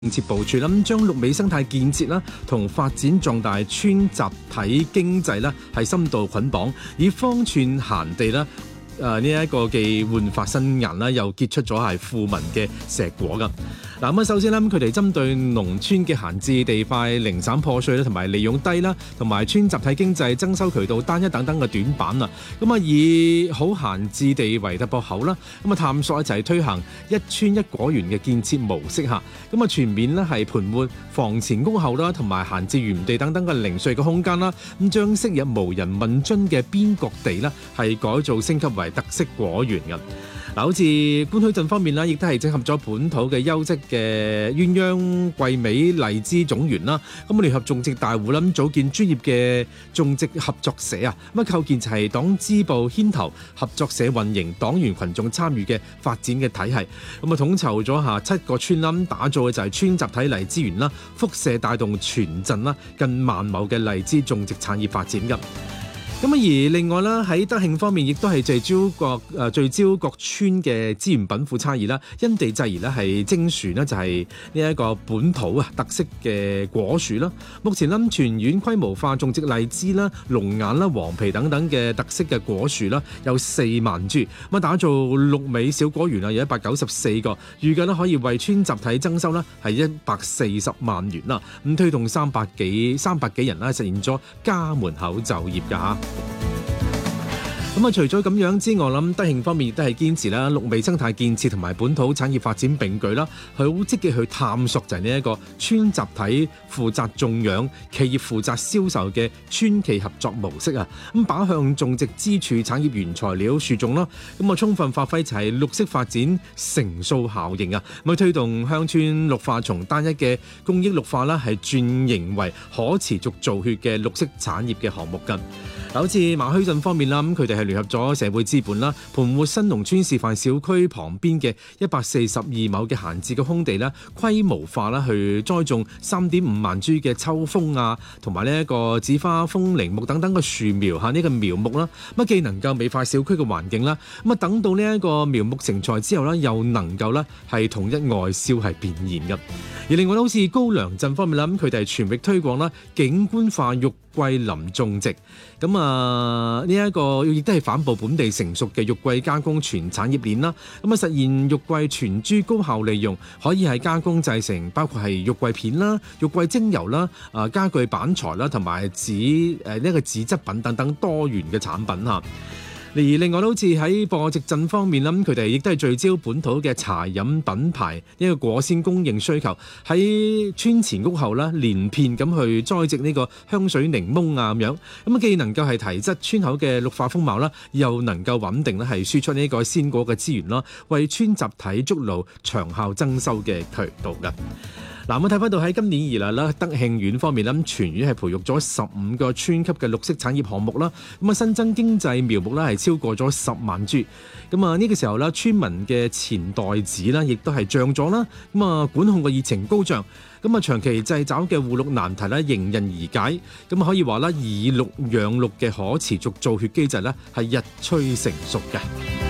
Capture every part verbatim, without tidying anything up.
政策部署啦，將綠美生態建設啦同發展壯大村集體經濟啦係深度捆綁，以方寸閒地啦誒呢一個嘅煥發新顏啦，又結出咗係富民嘅碩果㗎。嗱咁啊，首先咧，佢哋針對農村嘅閒置地塊零散破碎啦，同埋利用低啦，同埋村集體經濟增收渠道單一等等嘅短板啊，咁啊以好閒置地為突破口啦，咁啊探索一齊推行一村一果園嘅建設模式下，咁啊全面咧係盤活房前屋後啦，同埋閒置園地等等嘅零碎嘅空間啦，咁將昔日無人問津嘅邊角地啦係改造升級為特色果園嘅。嗱，好似觀墟鎮方面啦，亦都係整合咗本土嘅優質嘅鴛鴦桂美荔枝種園啦，咁聯合種植大戶啦，咁組建專業嘅種植合作社啊，咁啊構建就係黨支部牽頭合作社運營，黨員群眾參與嘅發展嘅體系，咁啊統籌咗下七個村啦，打造嘅就係村集體荔枝園啦，輻射帶動全鎮啦近萬畝嘅荔枝種植產業發展㗎。咁啊，而另外啦，喺德慶方面，亦都係聚焦各誒聚焦各村嘅資源稟賦差異啦，因地制宜咧係精選啦，就係呢一個本土啊特色嘅果樹啦。目前咧全縣規模化種植荔枝啦、龍眼啦、黃皮等等嘅特色嘅果樹啦，有四萬株。咁啊，打造綠美小果園啊，有一百九十四個，預計咧可以為村集體增收啦係一百四十萬元啦。咁推動三百幾三百幾人啦實現咗家門口就業㗎嚇。咁啊，除咗咁樣之外，諗德慶方面亦都係堅持啦，綠美生態建設同埋本土產業發展並舉啦，佢好積極去探索就係呢一個村集體負責種養，企業負責銷售嘅村企合作模式啊。咁靶向種植支柱產業原材料樹種啦，咁啊充分發揮就係綠色發展乘數效應啊，咁去推動鄉村綠化從單一嘅公益綠化啦，係轉型為可持續造血嘅綠色產業嘅項目㗎。好似馬墟鎮方面啦，咁佢哋係聯合咗社會資本啦，盤活新農村示範小區旁邊嘅一百四十二畝嘅閒置嘅空地啦，規模化啦去栽種三點五萬株嘅秋楓啊，同埋呢一個紫花風鈴木等等嘅樹苗嚇，呢個苗木啦，咁既能夠美化小區嘅環境啦，咁啊等到呢一個苗木成材之後啦，又能夠咧係統一外銷係變現嘅。而另外好似高梁鎮方面啦，咁佢哋係全域推廣啦景觀化玉桂林種植，咁啊呢一個亦都係反哺本地成熟嘅玉桂加工全產業鏈啦，咁啊實現玉桂全株高效利用，可以係加工製成包括係玉桂片啦、玉桂精油啦、啊家具板材啦，同埋紙誒呢個紙質品等等多元嘅產品嚇。而另外好似喺播植鎮方面啦，佢哋亦都係聚焦本土嘅茶飲品牌呢個果鮮供應需求，喺村前屋後啦，連片咁去栽植呢個香水檸檬啊咁樣，咁啊既能夠係提質村口嘅綠化風貌啦，又能夠穩定咧係輸出呢個鮮果嘅資源啦，為村集體築路長效增收嘅渠道㗎。嗱，我睇翻到喺今年以嚟啦，德慶縣方面啦，全縣係培育咗十五個村級嘅綠色產業項目啦，咁啊新增經濟苗木啦係超過咗十萬株，咁啊呢個時候啦，村民嘅錢袋子啦，亦都係漲咗啦，咁啊管控嘅熱情高漲，咁啊長期掣肘嘅護綠難題咧迎刃而解，咁啊可以話啦，以綠養綠嘅可持續造血機制咧係日趨成熟嘅。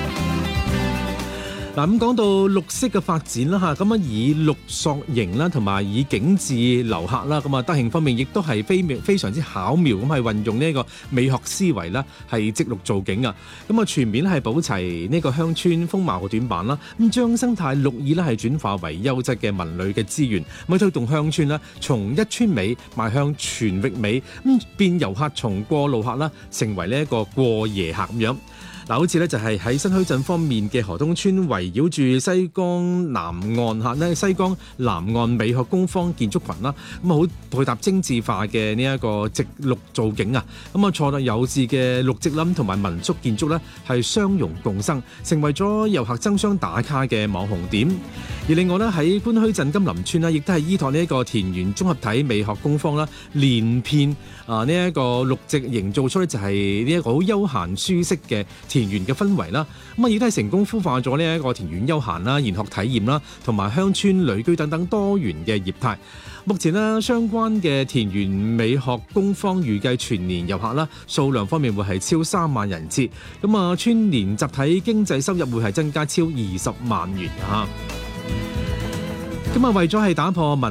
嗱，咁講到綠色嘅發展啦嚇，咁啊以綠塑形啦，同埋以景緻留客啦，咁啊德慶方面亦都係非非常之巧妙咁係運用呢一個美學思維啦，係植綠造景啊，咁啊全面係保齊呢個鄉村風貌嘅短板啦，咁將生態綠意咧係轉化為優質嘅文旅嘅資源，咁推動鄉村啦從一村美邁向全域美，咁變遊客從過路客啦成為呢一個過夜客咁樣。嗱，好似咧就係喺新墟鎮方面嘅河東村，圍繞住西江南岸嚇咧，西江南岸美學工坊建築群啦，咁啊好配搭精緻化嘅呢一個植綠造景啊，咁啊錯落有致嘅綠植林同埋民宿建築咧係相容共生，成為咗遊客爭相打卡嘅網紅點。而另外咧喺觀墟鎮金林村咧，亦都係依託呢一個田園綜合體美學工坊啦，連片啊呢一個綠植營造出咧就係呢一個好休閒舒適嘅田園嘅氛圍啦，咁啊亦都係成功孵化咗呢一個田園休閒啦、研學體驗啦，同埋鄉村旅居等等多元嘅業態。目前呢，相關嘅田園美學工坊預計全年遊客啦數量方面會係超三萬人次，咁啊村年集體經濟收入會係增加超二十萬元嚇。咁咁啊，為咗係打破